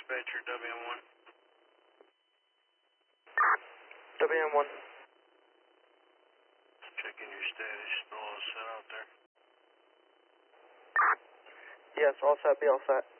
Dispatcher WM1. WM1. Checking your status. All set out there. Yes, all set, be all set.